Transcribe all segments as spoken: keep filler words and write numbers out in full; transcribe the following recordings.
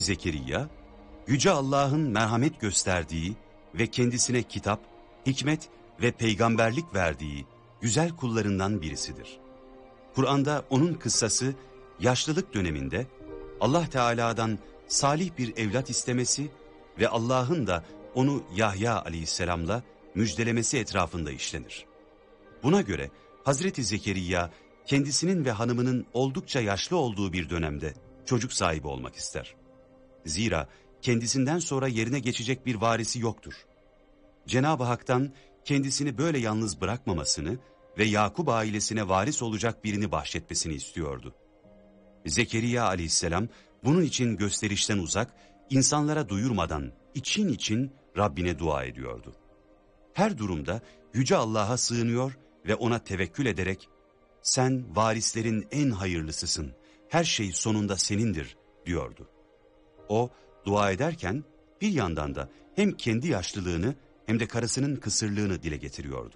Zekeriya, Yüce Allah'ın merhamet gösterdiği ve kendisine kitap, hikmet ve peygamberlik verdiği güzel kullarından birisidir. Kur'an'da onun kıssası yaşlılık döneminde Allah Teala'dan salih bir evlat istemesi ve Allah'ın da onu Yahya aleyhisselamla müjdelemesi etrafında işlenir. Buna göre Hazreti Zekeriya kendisinin ve hanımının oldukça yaşlı olduğu bir dönemde çocuk sahibi olmak ister. Zira kendisinden sonra yerine geçecek bir varisi yoktur. Cenab-ı Hak'tan kendisini böyle yalnız bırakmamasını ve Yakup ailesine varis olacak birini bahşetmesini istiyordu. Zekeriya aleyhisselam bunun için gösterişten uzak, insanlara duyurmadan için için Rabbine dua ediyordu. Her durumda Yüce Allah'a sığınıyor ve ona tevekkül ederek, "Sen varislerin en hayırlısısın, her şey sonunda senindir," diyordu. O dua ederken bir yandan da hem kendi yaşlılığını hem de karısının kısırlığını dile getiriyordu.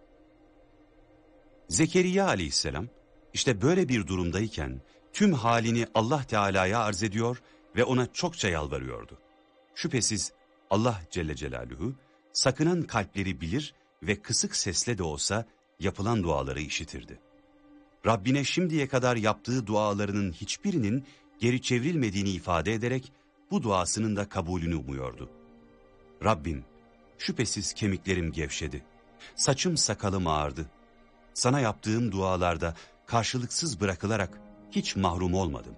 Zekeriya aleyhisselam işte böyle bir durumdayken tüm halini Allah Teala'ya arz ediyor ve ona çokça yalvarıyordu. Şüphesiz Allah Celle Celaluhu sakınan kalpleri bilir ve kısık sesle de olsa yapılan duaları işitirdi. Rabbine şimdiye kadar yaptığı dualarının hiçbirinin geri çevrilmediğini ifade ederek bu duasının da kabulünü umuyordu. "Rabbim, şüphesiz kemiklerim gevşedi, saçım sakalım ağardı. Sana yaptığım dualarda karşılıksız bırakılarak hiç mahrum olmadım."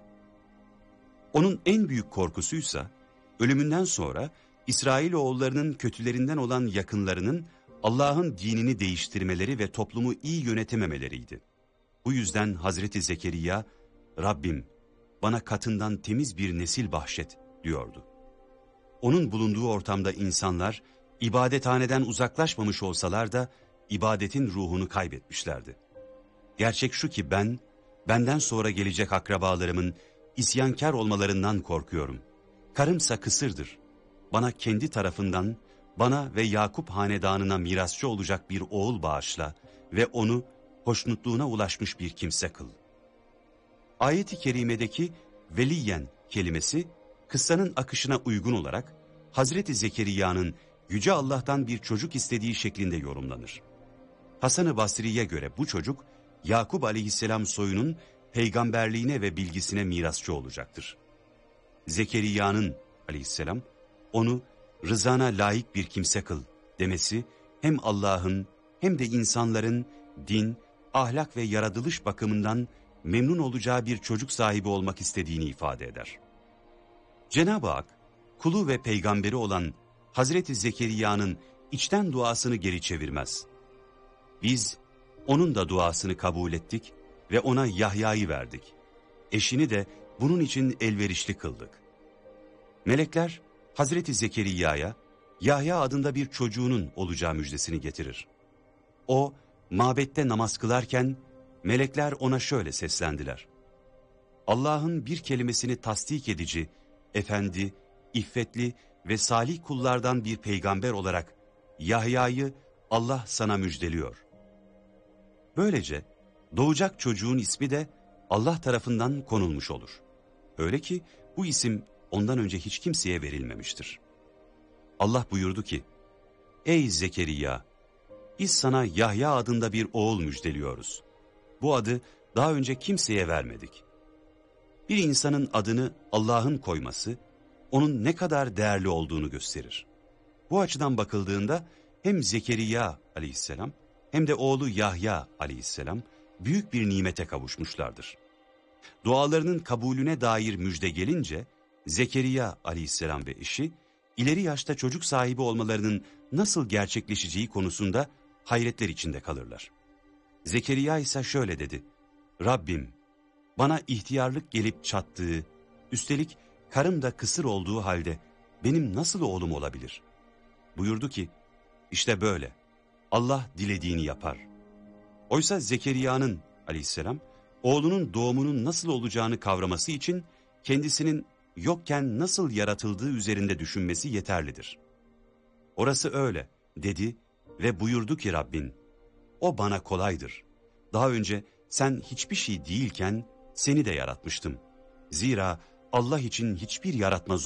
Onun en büyük korkusuysa ölümünden sonra İsrailoğullarının kötülerinden olan yakınlarının Allah'ın dinini değiştirmeleri ve toplumu iyi yönetememeleriydi. Bu yüzden Hazreti Zekeriya, "Rabbim, bana katından temiz bir nesil bahşet," diyordu. Onun bulunduğu ortamda insanlar ibadethaneden uzaklaşmamış olsalar da ibadetin ruhunu kaybetmişlerdi. Gerçek şu ki ben, benden sonra gelecek akrabalarımın isyankar olmalarından korkuyorum. Karımsa kısırdır. Bana kendi tarafından, bana ve Yakup hanedanına mirasçı olacak bir oğul bağışla ve onu hoşnutluğuna ulaşmış bir kimse kıl. Ayet-i kerimedeki veliyen kelimesi kıssanın akışına uygun olarak Hazreti Zekeriya'nın Yüce Allah'tan bir çocuk istediği şeklinde yorumlanır. Hasan-ı Basri'ye göre bu çocuk Yakup aleyhisselam soyunun peygamberliğine ve bilgisine mirasçı olacaktır. Zekeriya'nın aleyhisselam onu rızana layık bir kimse kıl demesi hem Allah'ın hem de insanların din, ahlak ve yaratılış bakımından memnun olacağı bir çocuk sahibi olmak istediğini ifade eder. Cenab-ı Hak kulu ve peygamberi olan Hazreti Zekeriya'nın içten duasını geri çevirmez. Biz onun da duasını kabul ettik ve ona Yahya'yı verdik. Eşini de bunun için elverişli kıldık. Melekler Hazreti Zekeriya'ya Yahya adında bir çocuğunun olacağı müjdesini getirir. O mabette namaz kılarken melekler ona şöyle seslendiler: "Allah'ın bir kelimesini tasdik edici, efendi, iffetli ve salih kullardan bir peygamber olarak Yahya'yı Allah sana müjdeliyor." Böylece doğacak çocuğun ismi de Allah tarafından konulmuş olur. Öyle ki bu isim ondan önce hiç kimseye verilmemiştir. Allah buyurdu ki, "Ey Zekeriya, biz sana Yahya adında bir oğul müjdeliyoruz. Bu adı daha önce kimseye vermedik." Bir insanın adını Allah'ın koyması, onun ne kadar değerli olduğunu gösterir. Bu açıdan bakıldığında hem Zekeriya aleyhisselam hem de oğlu Yahya aleyhisselam büyük bir nimete kavuşmuşlardır. Dualarının kabulüne dair müjde gelince Zekeriya aleyhisselam ve eşi ileri yaşta çocuk sahibi olmalarının nasıl gerçekleşeceği konusunda hayretler içinde kalırlar. Zekeriya ise şöyle dedi: "Rabbim, bana ihtiyarlık gelip çattığı, üstelik karım da kısır olduğu halde benim nasıl oğlum olabilir?" Buyurdu ki, "İşte böyle, Allah dilediğini yapar." Oysa Zekeriya'nın aleyhisselam oğlunun doğumunun nasıl olacağını kavraması için kendisinin yokken nasıl yaratıldığı üzerinde düşünmesi yeterlidir. "Orası öyle," dedi ve buyurdu ki Rabbin, "O bana kolaydır. Daha önce sen hiçbir şey değilken seni de yaratmıştım. Zira Allah için hiçbir yaratma